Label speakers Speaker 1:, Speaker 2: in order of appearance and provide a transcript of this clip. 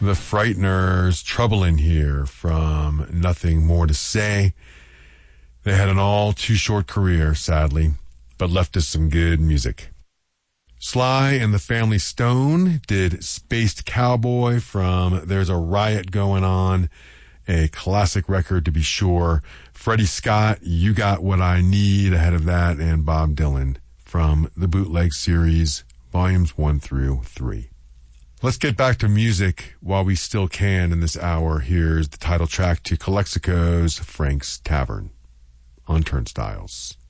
Speaker 1: The Frighteners, Trouble in Here from Nothing More to Say. They had an all too short career, sadly, but left us some good music. Sly and the Family Stone did Spaced Cowboy from There's a Riot Going On, a classic record to be sure. Freddie Scott, You Got What I Need ahead of that, and Bob Dylan from the Bootleg series, volumes 1 through 3. Let's get back to music while we still can in this hour. Here's the title track to Calexico's Frank's Tavern on Turnstiles.